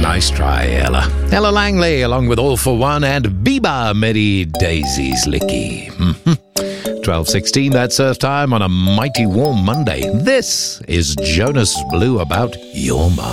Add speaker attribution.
Speaker 1: Nice try, Ella. Ella Langley, along with All for One and Biba Mary Daisy's Licky. 12:16, that's Earth time on a mighty warm Monday. This is Jonas Blue about your mind.